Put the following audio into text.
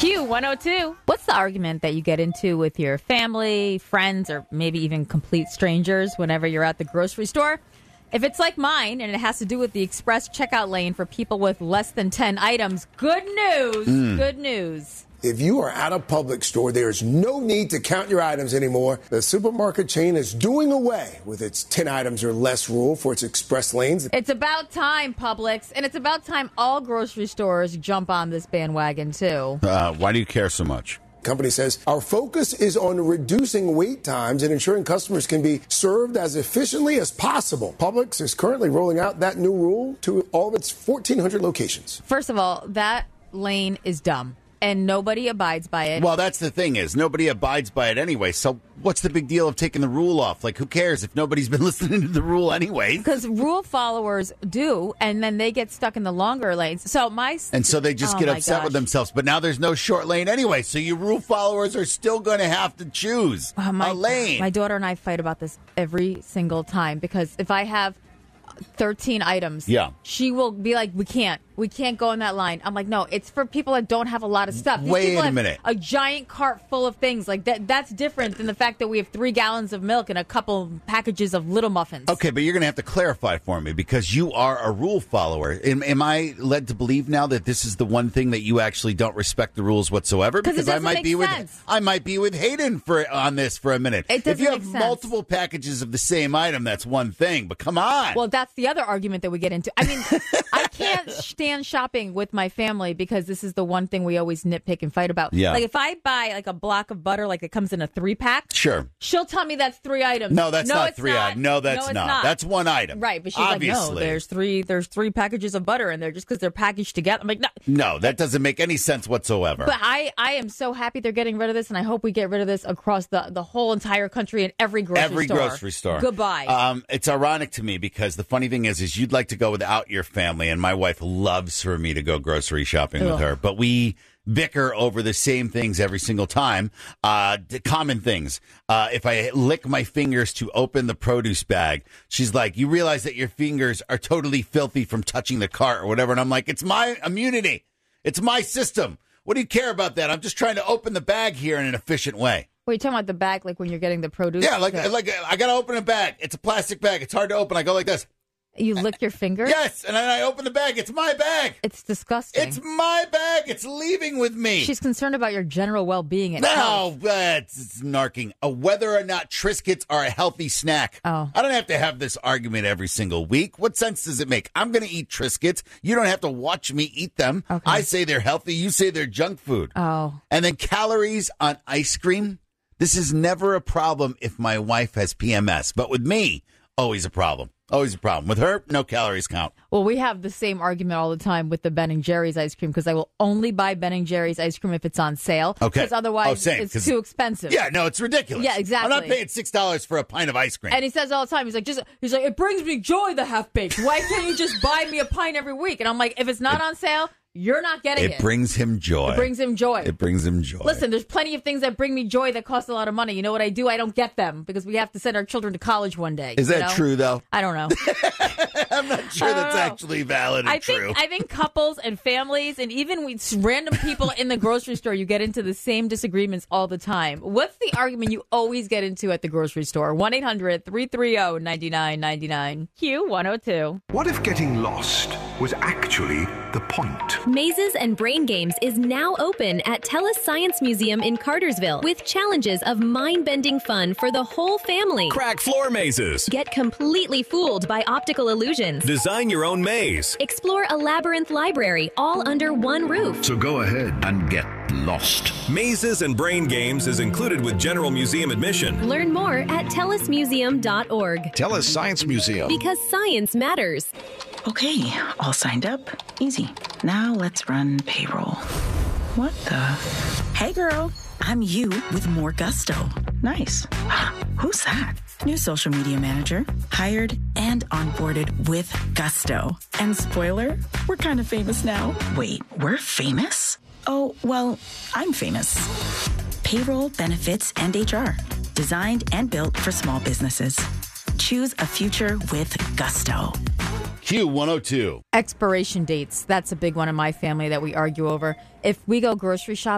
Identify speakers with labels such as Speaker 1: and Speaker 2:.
Speaker 1: Q102. What's the argument that you get into with your family, friends, or maybe even complete strangers whenever you're at the grocery store? If it's like mine and it has to do with the express checkout lane for people with less than 10 items, good news. Good news.
Speaker 2: If you are at a Publix store, there's no need to count your items anymore. The supermarket chain is doing away with its 10 items or less rule for its express lanes.
Speaker 1: It's about time, Publix, and it's about time all grocery stores jump on this bandwagon, too.
Speaker 3: Why do you care so much?
Speaker 2: Company says our focus is on reducing wait times and ensuring customers can be served as efficiently as possible. Publix is currently rolling out that new rule to all of its 1,400 locations.
Speaker 1: First of all, that lane is dumb. And nobody abides by it.
Speaker 3: Well, that's the thing is nobody abides by it anyway. So what's the big deal of taking the rule off? Like, who cares if nobody's been listening to the rule anyway?
Speaker 1: Because rule followers do, and then they get stuck in the longer lanes. So
Speaker 3: they just get upset with themselves. But now there's no short lane anyway. So you rule followers are still going to have to choose a lane.
Speaker 1: My daughter and I fight about this every single time because if I have 13 items, she will be like, we can't go in that line. I'm like, no, it's for people that don't have a lot of stuff.
Speaker 3: Wait a minute.
Speaker 1: A giant cart full of things like that's different than the fact that we have 3 gallons of milk and a couple packages of little muffins.
Speaker 3: Okay, but you're going to have to clarify for me because you are a rule follower. Am I led to believe now that this is the one thing that you actually don't respect the rules whatsoever?
Speaker 1: Because
Speaker 3: I might be with Hayden on this for a minute.
Speaker 1: If
Speaker 3: you have multiple packages of the same item, that's one thing. But come on.
Speaker 1: Well, that's the other argument that we get into. I mean, I can't stand shopping with my family because this is the one thing we always nitpick and fight about.
Speaker 3: Yeah.
Speaker 1: Like if I buy like a block of butter, like it comes in a 3-pack.
Speaker 3: Sure.
Speaker 1: She'll tell me that's 3 items.
Speaker 3: No, that's not 3 items. No, that's not. That's one item.
Speaker 1: Right, but she's
Speaker 3: obviously.
Speaker 1: like, no, there's 3 packages of butter in there just because they're packaged together. I'm like, no.
Speaker 3: No, that doesn't make any sense whatsoever.
Speaker 1: But I am so happy they're getting rid of this, and I hope we get rid of this across the whole entire country and every grocery store. Goodbye.
Speaker 3: It's ironic to me because the funny thing is you'd like to go without your family, and my wife loves for me to go grocery shopping with her, but we bicker over the same things every single time. The common things. If I lick my fingers to open the produce bag, she's like, you realize that your fingers are totally filthy from touching the cart or whatever. And I'm like, it's my immunity. It's my system. What do you care about that? I'm just trying to open the bag here in an efficient way.
Speaker 1: Wait, you're talking about the bag, like when you're getting the produce?
Speaker 3: Yeah, like I got to open a bag. It's a plastic bag. It's hard to open. I go like this.
Speaker 1: You lick your finger?
Speaker 3: Yes, and then I open the bag. It's my bag.
Speaker 1: It's disgusting.
Speaker 3: It's my bag. It's leaving with me.
Speaker 1: She's concerned about your general well-being.
Speaker 3: No, it's narking. Whether or not Triscuits are a healthy snack.
Speaker 1: Oh.
Speaker 3: I don't have to have this argument every single week. What sense does it make? I'm going to eat Triscuits. You don't have to watch me eat them.
Speaker 1: Okay.
Speaker 3: I say they're healthy. You say they're junk food.
Speaker 1: Oh.
Speaker 3: And then calories on ice cream. This is never a problem if my wife has PMS. But with me, always a problem. Always a problem. With her, no calories count.
Speaker 1: Well, we have the same argument all the time with the Ben & Jerry's ice cream because I will only buy Ben & Jerry's ice cream if it's on sale.
Speaker 3: Okay.
Speaker 1: Because otherwise it's too expensive.
Speaker 3: Yeah, no, it's ridiculous.
Speaker 1: Yeah, exactly.
Speaker 3: I'm not paying $6 for a pint of ice cream.
Speaker 1: And he says all the time, he's like, it brings me joy, the half-baked. Why can't you just buy me a pint every week? And I'm like, if it's not on sale, you're not getting it.
Speaker 3: It brings him joy.
Speaker 1: It brings him joy.
Speaker 3: It brings him joy.
Speaker 1: Listen, there's plenty of things that bring me joy that cost a lot of money. You know what I do? I don't get them because we have to send our children to college one day.
Speaker 3: Is that true, though?
Speaker 1: I don't know.
Speaker 3: I'm not sure that's actually valid and true.
Speaker 1: I think couples and families and even random people in the grocery store, you get into the same disagreements all the time. What's the argument you always get into at the grocery store? 1-800-330-9999. Q102.
Speaker 4: What if getting lost was actually the point?
Speaker 5: Mazes and Brain Games is now open at TELUS Science Museum in Cartersville with challenges of mind-bending fun for the whole family.
Speaker 6: Crack floor mazes.
Speaker 5: Get completely fooled by optical illusions.
Speaker 6: Design your own maze.
Speaker 5: Explore a labyrinth library all under one roof.
Speaker 4: So go ahead and get lost.
Speaker 6: Mazes and Brain Games is included with general museum admission.
Speaker 5: Learn more at telusmuseum.org.
Speaker 4: TELUS Science Museum.
Speaker 5: Because science matters.
Speaker 7: Okay, all signed up. Easy. Now let's run payroll. What the? Hey girl, I'm you with more gusto. Nice. Who's that? New social media manager. Hired and onboarded with gusto. And spoiler, we're kind of famous now. Wait, we're famous? Oh, well, I'm famous. Payroll, benefits, and HR. Designed and built for small businesses. Choose a future with gusto.
Speaker 3: Q102.
Speaker 1: Expiration dates. That's a big one in my family that we argue over. If we go grocery shopping,